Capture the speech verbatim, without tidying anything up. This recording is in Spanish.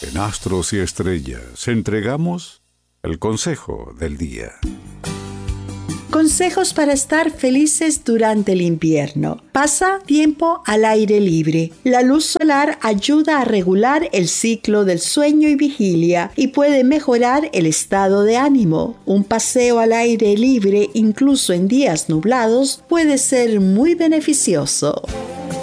En Astros y Estrellas entregamos el consejo del día. Consejos para estar felices durante el invierno. Pasa tiempo al aire libre. La luz solar ayuda a regular el ciclo del sueño y vigilia y puede mejorar el estado de ánimo. Un paseo al aire libre, incluso en días nublados, puede ser muy beneficioso.